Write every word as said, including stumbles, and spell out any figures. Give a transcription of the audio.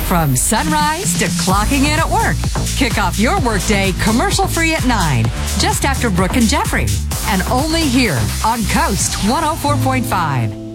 From sunrise to clocking in at work. Kick off your workday commercial-free at nine, just after Brooke and Jeffrey. And only here on Coast one oh four point five.